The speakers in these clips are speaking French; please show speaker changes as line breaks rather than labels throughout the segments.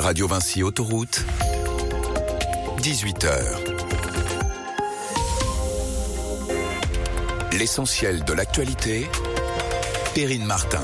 Radio Vinci Autoroute, 18h. L'essentiel de l'actualité, Perrine Martin.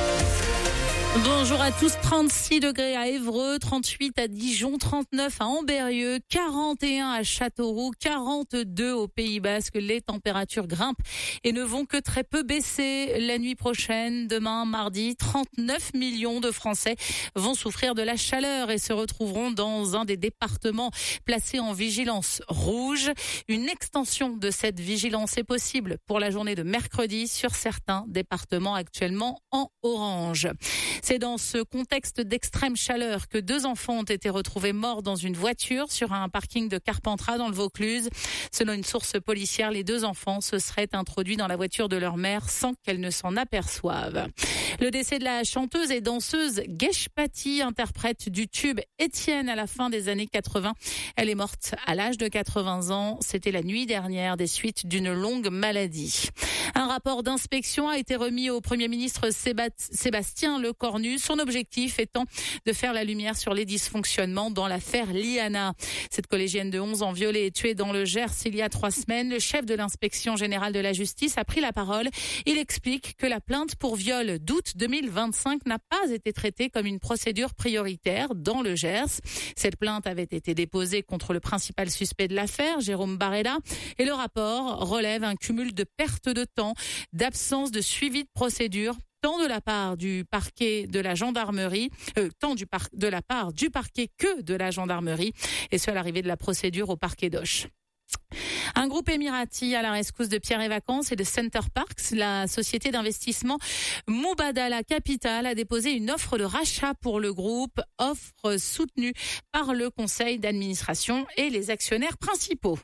Bonjour à tous, 36 degrés à Évreux, 38 à Dijon, 39 à Ambérieu, 41 à Châteauroux, 42 au Pays Basque. Les températures grimpent et ne vont que très peu baisser la nuit prochaine. Demain, mardi, 39 millions de Français vont souffrir de la chaleur et se retrouveront dans un des départements placés en vigilance rouge. Une extension de cette vigilance est possible pour la journée de mercredi sur certains départements actuellement en orange. C'est dans ce contexte d'extrême chaleur que 2 enfants ont été retrouvés morts dans une voiture sur un parking de Carpentras dans le Vaucluse. Selon une source policière, les 2 enfants se seraient introduits dans la voiture de leur mère sans qu'elle ne s'en aperçoive. Le décès de la chanteuse et danseuse Gesh Pati, interprète du tube Étienne à la fin des années 80. Elle est morte à l'âge de 80 ans. C'était la nuit dernière des suites d'une longue maladie. Un rapport d'inspection a été remis au Premier ministre Sébastien Lecornu. Son objectif étant de faire la lumière sur les dysfonctionnements dans l'affaire Liana. Cette collégienne de 11 ans violée et tuée dans le Gers il y a 3 semaines. Le chef de l'inspection générale de la justice a pris la parole. Il explique que la plainte pour viol d'août 2025 n'a pas été traitée comme une procédure prioritaire dans le Gers. Cette plainte avait été déposée contre le principal suspect de l'affaire, Jérôme Barrella, et le rapport relève un cumul de pertes de temps, d'absence de suivi de procédure, tant de la part du parquet de la gendarmerie, de la part du parquet que de la gendarmerie, et ce à l'arrivée de la procédure au parquet d'Auch. Un groupe émirati à la rescousse de Pierre et Vacances et de Center Parcs, la société d'investissement Mubadala Capital a déposé une offre de rachat pour le groupe, offre soutenue par le conseil d'administration et les actionnaires principaux.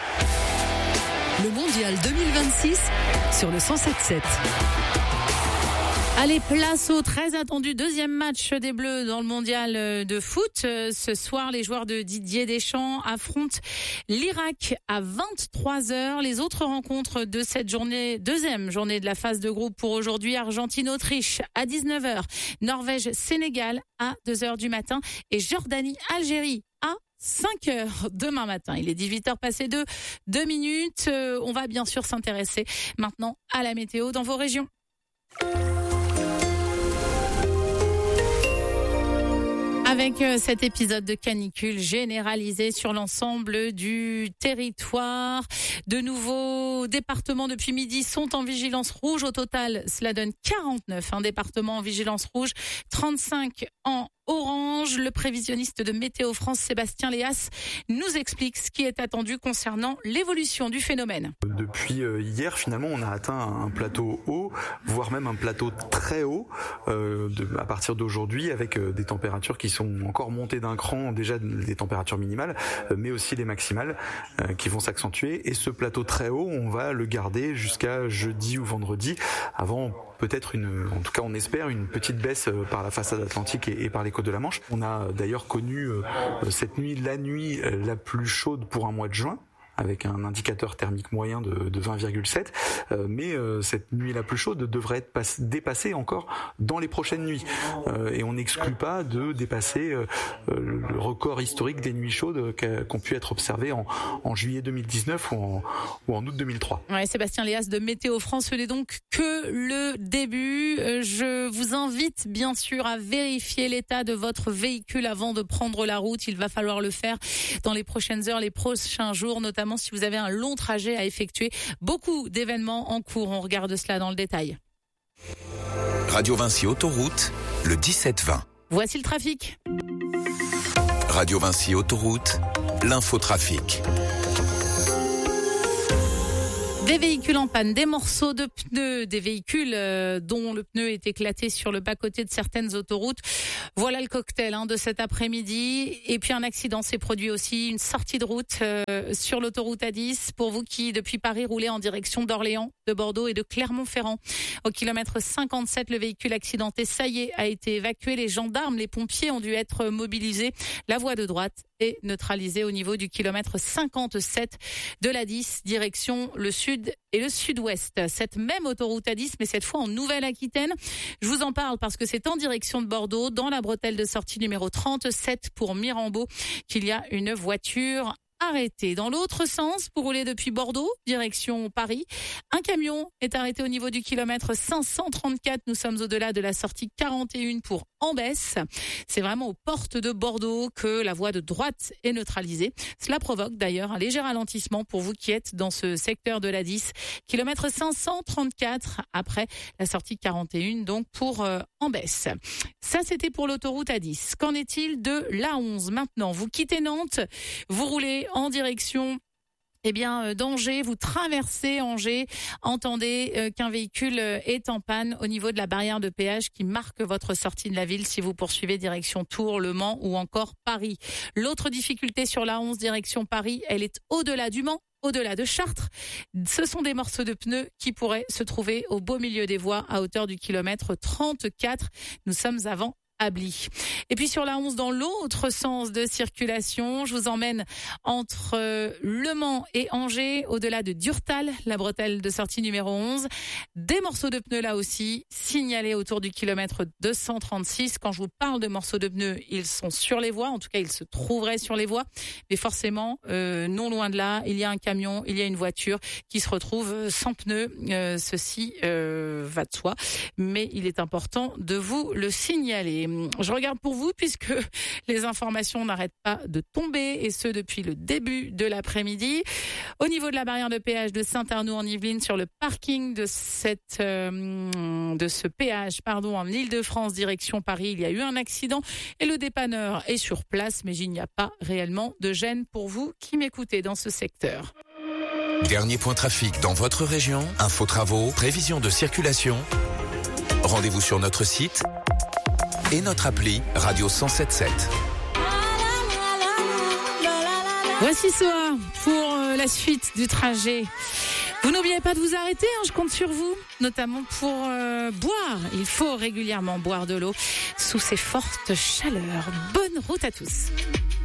Le Mondial 2026 sur le 107.7.
Allez, place au très attendu 2e match des Bleus dans le mondial de foot. Ce soir, les joueurs de Didier Deschamps affrontent l'Irak à 23h. Les autres rencontres de cette journée, 2e journée de la phase de groupe pour aujourd'hui, Argentine-Autriche à 19h, Norvège-Sénégal à 2h du matin et Jordanie-Algérie à 5h demain matin. Il est 18h passé de 2 minutes. On va bien sûr s'intéresser maintenant à la météo dans vos régions. Avec cet épisode de canicule généralisé sur l'ensemble du territoire, de nouveaux départements depuis midi sont en vigilance rouge. Au total, cela donne 49 départements en vigilance rouge, 35 en orange. Le prévisionniste de Météo France, Sébastien Léas, nous explique ce qui est attendu concernant l'évolution du phénomène.
Depuis hier, finalement, on a atteint un plateau haut, voire même un plateau très haut à partir d'aujourd'hui, avec des températures qui sont encore montées d'un cran, déjà des températures minimales, mais aussi les maximales qui vont s'accentuer. Et ce plateau très haut, on va le garder jusqu'à jeudi ou vendredi, avant peut-être en tout cas on espère, une petite baisse par la façade atlantique et par les côtes de la Manche. On a d'ailleurs connu cette nuit, la nuit la plus chaude pour un mois de juin, avec un indicateur thermique moyen de 20,7. Mais cette nuit la plus chaude devrait être dépassée encore dans les prochaines nuits. Et on n'exclut pas de dépasser le record historique des nuits chaudes qu'ont pu être observées en juillet 2019 ou en août 2003.
Ouais, Sébastien Léas de Météo France, ce n'est donc que le début. Je vous invite bien sûr à vérifier l'état de votre véhicule avant de prendre la route. Il va falloir le faire dans les prochaines heures, les prochains jours, notamment si vous avez un long trajet à effectuer. Beaucoup d'événements en cours. On regarde cela dans le détail.
Radio Vinci Autoroute, le 17-20.
Voici le trafic.
Radio Vinci Autoroute, l'infotrafic.
Des véhicules en panne, des morceaux de pneus, des véhicules dont le pneu est éclaté sur le bas-côté de certaines autoroutes. Voilà le cocktail de cet après-midi. Et puis un accident s'est produit aussi, une sortie de route sur l'autoroute A10. Pour vous qui, depuis Paris, roulez en direction d'Orléans, de Bordeaux et de Clermont-Ferrand. Au kilomètre 57, le véhicule accidenté, ça y est, a été évacué. Les gendarmes, les pompiers ont dû être mobilisés. La voie de droite est neutralisée au niveau du kilomètre 57 de l'A10, direction le sud et le sud-ouest. Cette même autoroute A10, mais cette fois en Nouvelle-Aquitaine. Je vous en parle parce que c'est en direction de Bordeaux, dans la bretelle de sortie numéro 37 pour Mirambeau, qu'il y a une voiture arrêté. Dans l'autre sens, pour rouler depuis Bordeaux, direction Paris, un camion est arrêté au niveau du kilomètre 534. Nous sommes au-delà de la sortie 41 pour Ambès. C'est vraiment aux portes de Bordeaux que la voie de droite est neutralisée. Cela provoque d'ailleurs un léger ralentissement pour vous qui êtes dans ce secteur de l'A10. Kilomètre 534 après la sortie 41, donc pour Ambès. Ça, c'était pour l'autoroute A10. Qu'en est-il de l'A11 maintenant? Vous quittez Nantes, vous roulez en direction d'Angers, vous traversez Angers, entendez qu'un véhicule est en panne au niveau de la barrière de péage qui marque votre sortie de la ville si vous poursuivez direction Tours, Le Mans ou encore Paris. L'autre difficulté sur la 11 direction Paris, elle est au-delà du Mans, au-delà de Chartres. Ce sont des morceaux de pneus qui pourraient se trouver au beau milieu des voies à hauteur du kilomètre 34. Nous sommes avant Ably. Et puis sur la 11, dans l'autre sens de circulation, je vous emmène entre Le Mans et Angers, au-delà de Durtal, la bretelle de sortie numéro 11. Des morceaux de pneus là aussi, signalés autour du kilomètre 236. Quand je vous parle de morceaux de pneus, ils sont sur les voies, en tout cas ils se trouveraient sur les voies. Mais forcément, non loin de là, il y a un camion, il y a une voiture qui se retrouve sans pneus. Ceci va de soi, mais il est important de vous le signaler. Je regarde pour vous puisque les informations n'arrêtent pas de tomber et ce depuis le début de l'après-midi. Au niveau de la barrière de péage de Saint-Arnoux en Yvelines, sur le parking de ce péage, en Île-de-France direction Paris, il y a eu un accident et le dépanneur est sur place, mais il n'y a pas réellement de gêne pour vous qui m'écoutez dans ce secteur.
Dernier point trafic dans votre région, infos travaux, prévision de circulation. Rendez-vous sur notre site et notre appli Radio 107.7.
Voici Soa pour la suite du trajet. Vous n'oubliez pas de vous arrêter, je compte sur vous, notamment pour boire. Il faut régulièrement boire de l'eau sous ces fortes chaleurs. Bonne route à tous.